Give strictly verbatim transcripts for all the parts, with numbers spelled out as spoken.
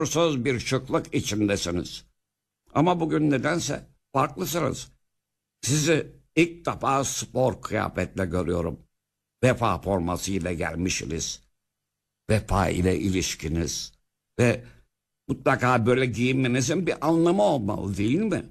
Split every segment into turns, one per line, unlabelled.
kusursuz bir şıklık içindesiniz. Ama bugün nedense farklısınız. Sizi ilk defa spor kıyafetle görüyorum. Vefa formasıyla gelmişsiniz. Vefa ile ilişkiniz. Ve mutlaka böyle giyinmenizin bir anlamı olmalı değil mi?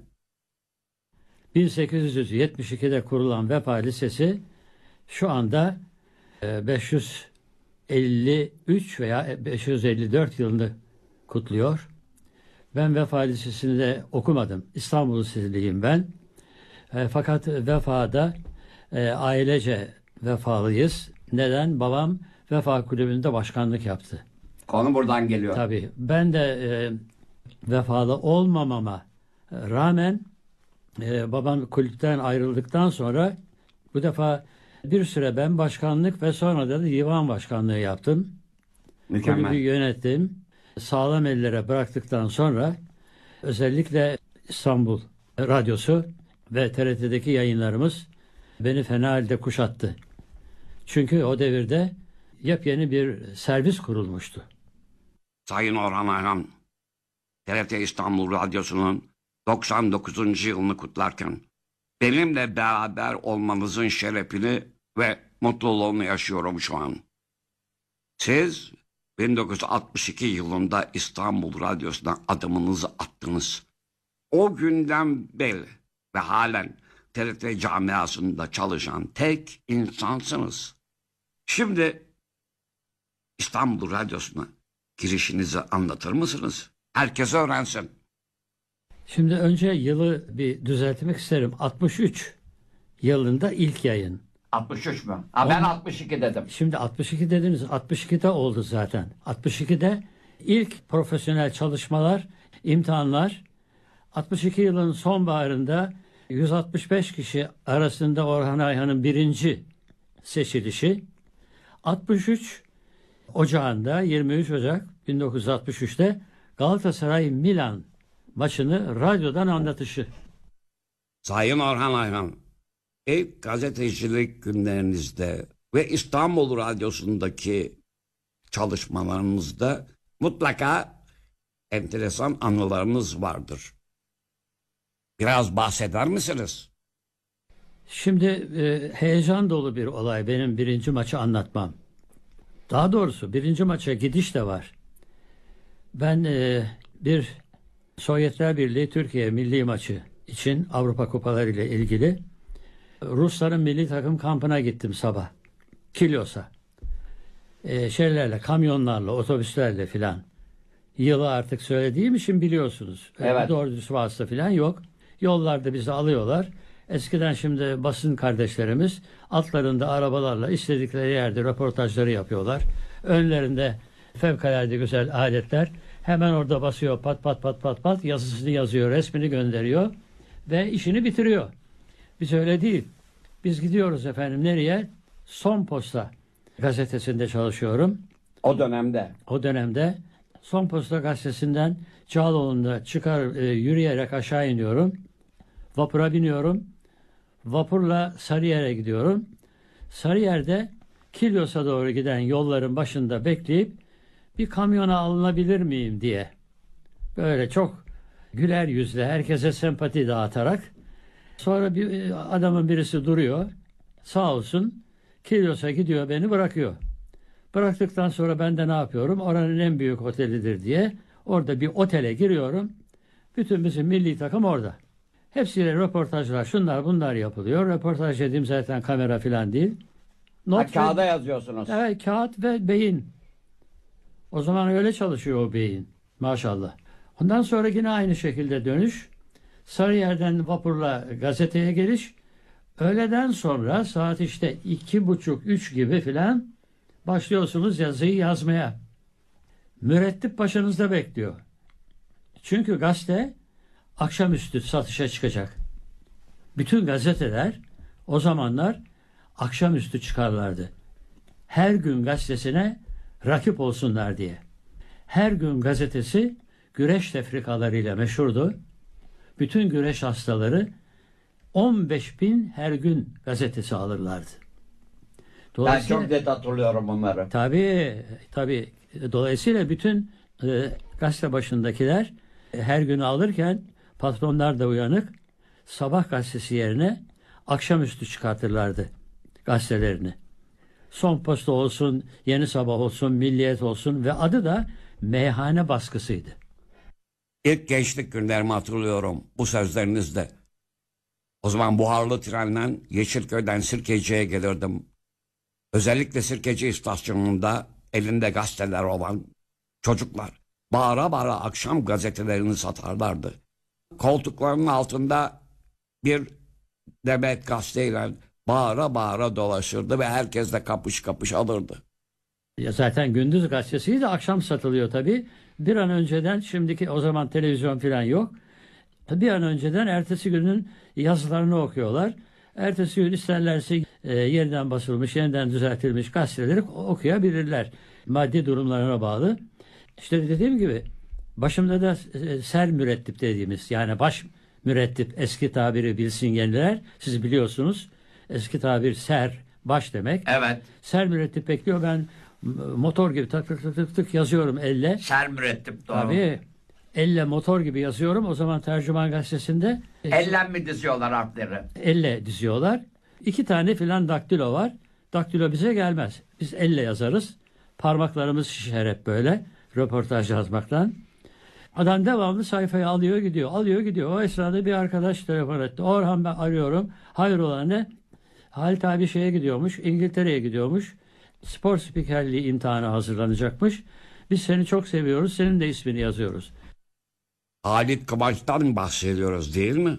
bin sekiz yüz yetmiş ikide kurulan Vefa Lisesi şu anda beş yüz elli üç veya beş yüz elli dört yılını kutluyor. Ben Vefa Lisesi'nde okumadım. İstanbul Liseliyim ben. E, fakat Vefa'da e, ailece vefalıyız. Neden? Babam Vefa Kulübü'nde başkanlık yaptı.
Konu buradan geliyor.
Tabii. Ben de e, vefalı olmamama rağmen e, babam kulüpten ayrıldıktan sonra bu defa bir süre ben başkanlık ve sonra da divan başkanlığı yaptım.
Mükemmel.
Kulübü yönettim. Sağlam ellere bıraktıktan sonra özellikle İstanbul Radyosu ve T R T'deki yayınlarımız beni fena halde kuşattı. Çünkü o devirde yepyeni bir servis kurulmuştu.
Sayın Orhan Ayhan, T R T İstanbul Radyosu'nun doksan dokuzuncu yılını kutlarken benimle beraber olmanızın şerefini ve mutluluğunu yaşıyorum şu an. Siz bin dokuz yüz altmış iki yılında İstanbul Radyosu'na adımınızı attınız. O günden beri ve halen T R T camiasında çalışan tek insansınız. Şimdi İstanbul Radyosu'na girişinizi anlatır mısınız? Herkes öğrensin.
Şimdi önce yılı bir düzeltmek isterim. altmış üç yılında ilk yayın.
altmış üç mü? Ha, ben
On-
altmış iki dedim.
Şimdi altmış iki dediniz. altmış ikide oldu zaten. altmış ikide ilk profesyonel çalışmalar, imtihanlar. altmış iki yılın sonbaharında yüz altmış beş kişi arasında Orhan Ayhan'ın birinci seçilişi. altmış üç Ocağında yirmi üç Ocak bin dokuz yüz altmış üçte Galatasaray Milan maçını radyodan anlatışı.
Sayın Orhan Ayhan, ilk gazetecilik günlerinizde ve İstanbul Radyosu'ndaki çalışmalarınızda mutlaka enteresan anılarınız vardır. Biraz bahseder misiniz?
Şimdi e, heyecan dolu bir olay benim birinci maçı anlatmam. Daha doğrusu birinci maça gidiş de var. Ben e, bir Sovyetler Birliği Türkiye milli maçı için Avrupa Kupaları ile ilgili Rusların milli takım kampına gittim sabah. Kilyos'a. E, şeylerle, kamyonlarla, otobüslerle filan. Yılı artık söylediğim için biliyorsunuz. Öyle
Evet.
Doğru düz vasıta filan yok. Yollarda bizi alıyorlar. Eskiden şimdi basın kardeşlerimiz atlarında arabalarla istedikleri yerde röportajları yapıyorlar. Önlerinde fevkalade güzel aletler. Hemen orada basıyor pat pat pat pat pat yazısını yazıyor, resmini gönderiyor ve işini bitiriyor. Biz öyle değil. Biz gidiyoruz efendim nereye? Son Posta gazetesinde çalışıyorum.
O dönemde.
O dönemde Son Posta gazetesinden Cağaloğlu'nda çıkar e, yürüyerek aşağı iniyorum. Vapura biniyorum. Vapurla Sarıyer'e gidiyorum. Sarıyer'de Kilyos'a doğru giden yolların başında bekleyip bir kamyona alınabilir miyim diye. Böyle çok güler yüzle herkese sempati dağıtarak. Sonra bir adamın birisi duruyor. Sağ olsun Kilyos'a gidiyor beni bırakıyor. Bıraktıktan sonra ben de ne yapıyorum? Oranın en büyük otelidir diye. Orada bir otele giriyorum. Bütün bizim milli takım orada. Hepsiyle röportajlar, şunlar bunlar yapılıyor. Röportaj dediğim zaten kamera falan değil.
Ha,
Not
kağıda
ve,
yazıyorsunuz.
evet, kağıt ve beyin. O zaman öyle çalışıyor o beyin. Maşallah. Ondan sonra yine aynı şekilde dönüş. Sarıyer'den vapurla gazeteye geliş. Öğleden sonra saat işte iki buçuk, üç gibi filan başlıyorsunuz yazıyı yazmaya. Mürettip başınızda bekliyor. Çünkü gazete akşamüstü satışa çıkacak. Bütün gazeteler o zamanlar akşamüstü çıkarlardı. Her gün gazetesine rakip olsunlar diye. Her gün gazetesi güreş tefrikalarıyla meşhurdu. Bütün güreş hastaları on beş bin her gün gazetesi alırlardı.
Ben çok net hatırlıyorum bunları.
Tabii, tabii. Dolayısıyla bütün e, gazete başındakiler e, her günü alırken patronlar da uyanık, sabah gazetesi yerine akşamüstü çıkartırlardı gazetelerini. Son Posta olsun, Yeni Sabah olsun, Milliyet olsun ve adı da Meyhane Baskısıydı.
İlk gençlik günlerimi hatırlıyorum bu sözlerinizde. O zaman buharlı trenle Yeşilköy'den Sirkeci'ye gelirdim. Özellikle Sirkeci istasyonunda elinde gazeteler olan çocuklar bağıra bağıra akşam gazetelerini satarlardı. Koltuklarının altında bir demet gazeteyle bağıra bağıra dolaşırdı ve herkes de kapış kapış alırdı.
Ya zaten gündüz gazetesiydi, akşam satılıyor tabii. Bir an önceden, şimdiki o zaman televizyon falan yok. Bir an önceden ertesi günün yazılarını okuyorlar. Ertesi gün isterlerse e, yeniden basılmış, yeniden düzeltilmiş gazeteleri okuyabilirler. Maddi durumlarına bağlı. İşte dediğim gibi başımda da e, ser mürettip dediğimiz, yani baş mürettip, eski tabiri bilsin yeniler. Siz biliyorsunuz. Eski tabir ser, baş demek.
Evet.
Ser mürettip bekliyor. Ben motor gibi tık tık tık tık tık yazıyorum elle.
Ser mürettip doğru.
Tabii. Elle motor gibi yazıyorum. O zaman Tercüman Gazetesi'nde e,
Ellen mi diziyorlar harfleri?
elle diziyorlar. İki tane filan daktilo var. Daktilo bize gelmez. Biz elle yazarız. Parmaklarımız şişer hep böyle. Röportaj yazmaktan. Adam devamlı sayfayı alıyor gidiyor. Alıyor gidiyor. O esnada bir arkadaş telefon etti. Orhan, ben arıyorum. Hayrola ne? Halit abi şeye gidiyormuş. İngiltere'ye gidiyormuş. Spor spikerliği imtihanı hazırlanacakmış. Biz seni çok seviyoruz. Senin de ismini yazıyoruz.
Halit Kıvanç'tan bahsediyoruz değil mi?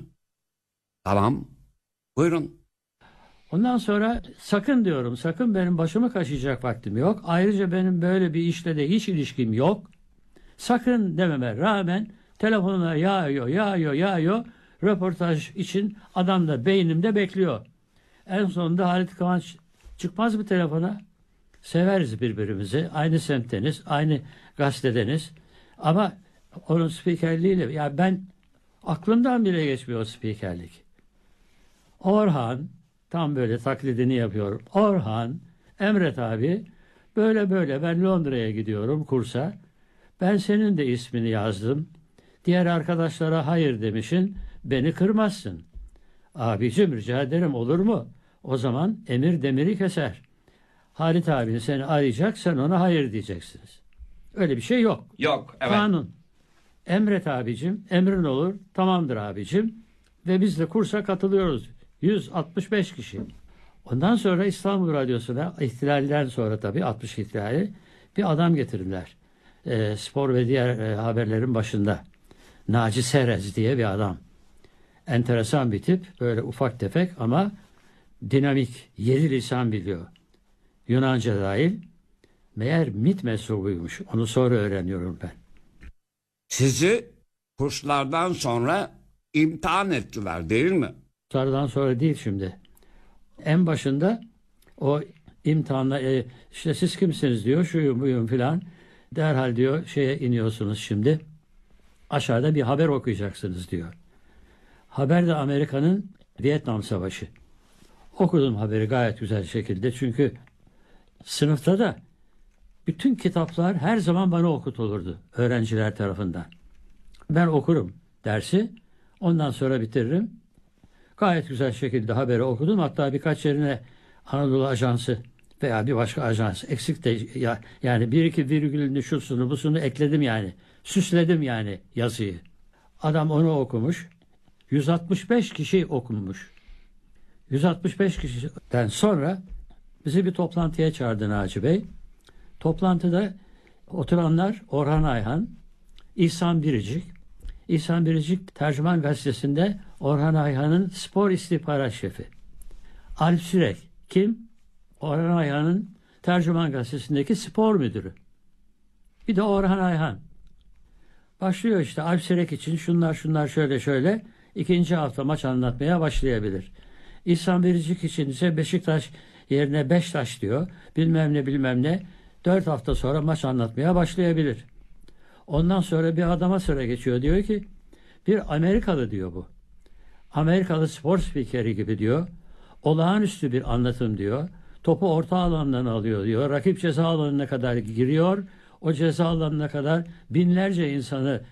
Tamam. Buyurun.
Ondan sonra sakın diyorum, sakın, benim başımı kaşıyacak vaktim yok. Ayrıca benim böyle bir işle de hiç ilişkim yok. Sakın dememe rağmen telefonuna yağıyor, yağıyor, yağıyor. Röportaj için adam da beynimde bekliyor. En sonunda Halit Kıvanç çıkmaz mı telefona? Severiz birbirimizi. Aynı semtteniz, aynı gazetedeniz. Ama onun spikerliğiyle, ya ben aklımdan bile geçmiyor o spikerlik. Orhan, tam böyle taklidini yapıyorum. Orhan, Emret abi, böyle böyle ben Londra'ya gidiyorum kursa. Ben senin de ismini yazdım. Diğer arkadaşlara hayır demişsin. Beni kırmazsın. Abicim rica ederim, olur mu? O zaman emir demiri keser. Halit abin seni arayacak, sen ona hayır diyeceksiniz. Öyle bir şey yok.
Yok. Evet.
Kanun. Emret abicim, emrin olur. Tamamdır abicim. Ve biz de kursa katılıyoruz. yüz altmış beş kişi. Ondan sonra İstanbul Radyosu'na, ihtilalden sonra tabii altmış ihtilali, bir adam getirdiler. E, spor ve diğer e, haberlerin başında. Naci Serez diye bir adam. Enteresan bir tip. Böyle ufak tefek ama dinamik. Yedi lisan biliyor. Yunanca dahil. Meğer MİT mensubuymuş. Onu sonra öğreniyorum ben.
Sizi kurslardan sonra imtihan ettiler değil mi?
Kurslardan sonra değil şimdi. En başında o imtihanla e, işte siz kimsiniz diyor, şuyum buyum filan. Derhal diyor şeye iniyorsunuz şimdi. Aşağıda bir haber okuyacaksınız diyor. Haber de Amerika'nın Vietnam Savaşı. Okudum haberi gayet güzel şekilde. Çünkü sınıfta da bütün kitaplar her zaman bana okutulurdu öğrenciler tarafından. Ben okurum dersi. Ondan sonra bitiririm. Gayet güzel şekilde haberi okudum. Hatta birkaç yerine Anadolu Ajansı veya bir başka ajans eksik de ya, yani bir iki virgülünü şusunu busunu ekledim yani. Süsledim yani yazıyı. Adam onu okumuş. yüz altmış beş kişi okunmuş. yüz altmış beş kişiden sonra bizi bir toplantıya çağırdı Naci Bey. Toplantıda oturanlar Orhan Ayhan, İhsan Biricik. İhsan Biricik Tercüman Gazetesi'nde Orhan Ayhan'ın spor istihbarat şefi. Alp Sürek kim? Orhan Ayhan'ın Tercüman Gazetesi'ndeki spor müdürü. Bir de Orhan Ayhan. Başlıyor işte Alp Sürek için şunlar şunlar şöyle şöyle ikinci hafta maç anlatmaya başlayabilir. İhsan Biricik için ise Beşiktaş yerine Beşiktaş diyor. Bilmem ne bilmem ne. Dört hafta sonra maç anlatmaya başlayabilir. Ondan sonra bir adama sıra geçiyor. Diyor ki bir Amerikalı diyor bu. Amerikalı spor spikeri gibi diyor. Olağanüstü bir anlatım diyor. Topu orta alandan alıyor diyor. Rakip ceza alanına kadar giriyor. o ceza alanına kadar binlerce insanı